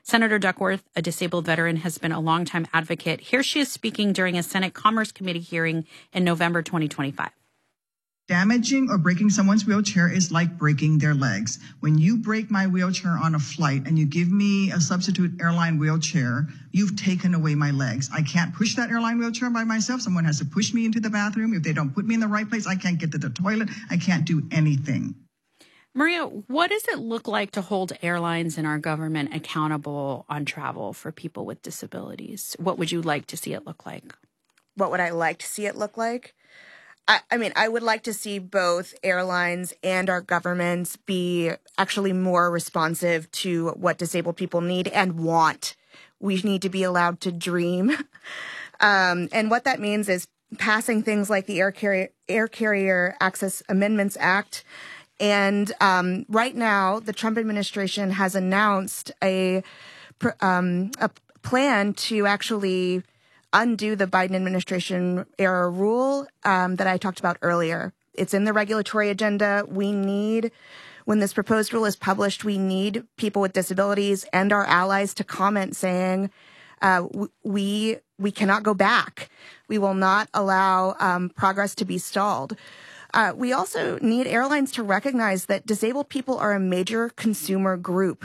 Senator Duckworth, a disabled veteran, has been a longtime advocate. Here she is speaking during a Senate Commerce Committee hearing in November 2025. Damaging or breaking someone's wheelchair is like breaking their legs. When you break my wheelchair on a flight and you give me a substitute airline wheelchair, you've taken away my legs. I can't push that airline wheelchair by myself. Someone has to push me into the bathroom. If they don't put me in the right place, I can't get to the toilet. I can't do anything. Maria, what does it look like to hold airlines and our government accountable on travel for people with disabilities? What would you like to see it look like? What would I like to see it look like? I mean, I would like to see both airlines and our governments be actually more responsive to what disabled people need and want. We need to be allowed to dream. And what that means is passing things like the Air Carrier Access Amendments Act. And right now, the Trump administration has announced a plan to actually undo the Biden administration era rule that I talked about earlier. It's in the regulatory agenda. When this proposed rule is published, we need people with disabilities and our allies to comment saying, we cannot go back. We will not allow progress to be stalled. We also need airlines to recognize that disabled people are a major consumer group.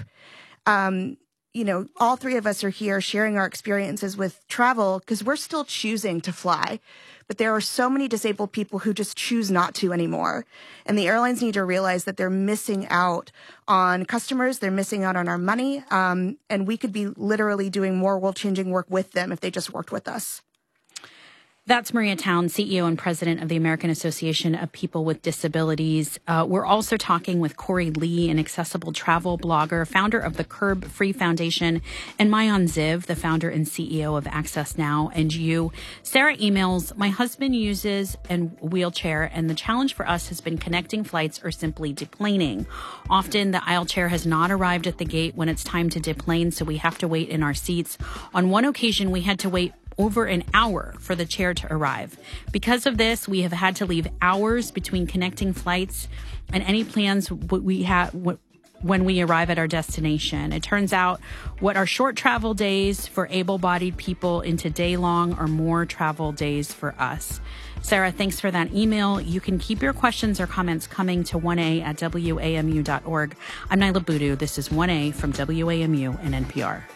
All three of us are here sharing our experiences with travel because we're still choosing to fly. But there are so many disabled people who just choose not to anymore. And the airlines need to realize that they're missing out on customers. They're missing out on our money. And we could be literally doing more world-changing work with them if they just worked with us. That's Maria Town, CEO and president of the American Association of People with Disabilities. We're also talking with Corey Lee, an accessible travel blogger, founder of the Curb Free Foundation, and Maayan Ziv, the founder and CEO of Access Now. And you, Sarah emails, my husband uses a wheelchair, and the challenge for us has been connecting flights or simply deplaning. Often the aisle chair has not arrived at the gate when it's time to deplane, so we have to wait in our seats. On one occasion, we had to wait over an hour for the chair to arrive. Because of this, we have had to leave hours between connecting flights and any plans we have when we arrive at our destination. It turns out what are short travel days for able-bodied people into day-long or more travel days for us. Sarah, thanks for that email. You can keep your questions or comments coming to 1A@WAMU.org. I'm Nyla Boodoo. This is 1A from WAMU and NPR.